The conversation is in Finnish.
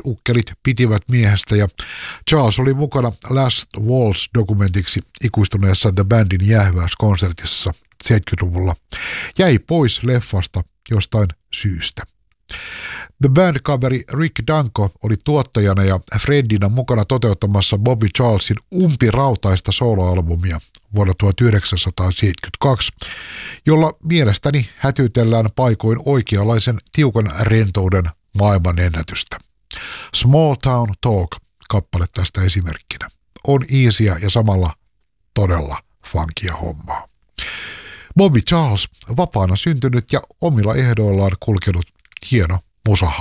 ukkelit pitivät miehestä ja Charles oli mukana Last Waltz-dokumentiksi ikuistuneessa The Bandin jäähyväiskonsertissa 70-luvulla. Jäi pois leffasta jostain syystä. The Band-kaveri Rick Danko oli tuottajana ja Fredinä mukana toteuttamassa Bobby Charlesin umpirautaista soloalbumia vuonna 1972, jolla mielestäni hätytellään paikoin oikeanlaisen tiukan rentouden maailmanennätystä. Small Town Talk -kappale tästä esimerkkinä. On easyä ja samalla todella funkia hommaa. Bobby Charles, vapaana syntynyt ja omilla ehdoillaan kulkenut hieno musaha.